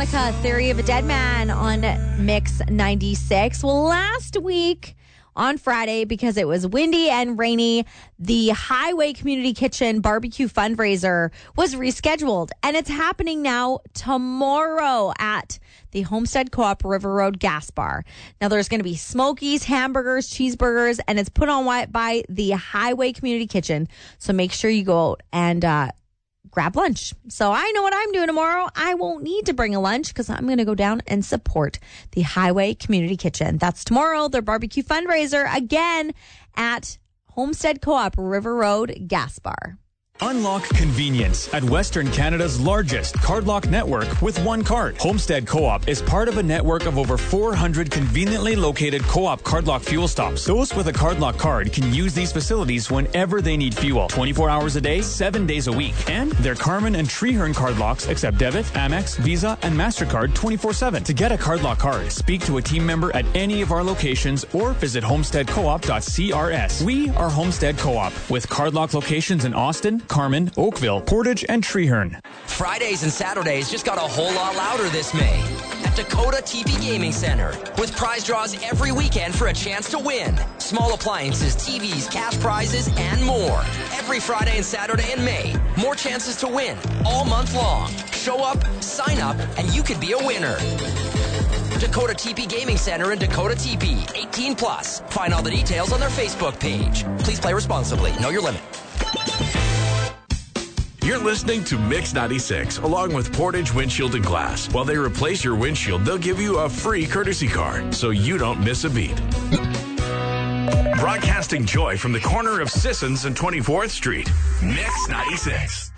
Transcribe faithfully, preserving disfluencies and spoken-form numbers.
Monica, Theory of a Dead Man on Mix ninety-six. Well, last week on Friday, because it was windy and rainy, the Highway Community Kitchen barbecue fundraiser was rescheduled, and it's happening now tomorrow at the Homestead Co-op River Road Gas Bar. Now, there's going to be smokies, hamburgers, cheeseburgers, and it's put on by the Highway Community Kitchen. So make sure you go out and uh, grab lunch. So I know what I'm doing tomorrow. I won't need to bring a lunch because I'm going to go down and support the Highway Community Kitchen. That's tomorrow, their barbecue fundraiser, again at Homestead Co-op River Road Gas Bar. Unlock convenience at Western Canada's largest cardlock network with one card. Homestead Co-op is part of a network of over four hundred conveniently located Co-op cardlock fuel stops. Those with a cardlock card can use these facilities whenever they need fuel, twenty-four hours a day, seven days a week. And their Carmen and Treehorn cardlocks accept debit, Amex, Visa, and MasterCard twenty-four seven. To get a cardlock card, speak to a team member at any of our locations or visit homestead co op dot c r s. We are Homestead Co-op with cardlock locations in Austin, Carmen, Oakville, Portage, and Treehorn. Fridays and Saturdays just got a whole lot louder this May at Dakota T V Gaming Center, with prize draws every weekend for a chance to win. Small appliances, T Vs, cash prizes, and more. Every Friday and Saturday in May, more chances to win all month long. Show up, sign up, and you could be a winner. Dakota T P Gaming Center in Dakota T P, eighteen plus. Find all the details on their Facebook page. Please play responsibly. Know your limit. You're listening to Mix ninety-six, along with Portage Windshield and Glass. While they replace your windshield, they'll give you a free courtesy car, so you don't miss a beat. Broadcasting joy from the corner of Sissons and twenty-fourth Street, Mix ninety-six.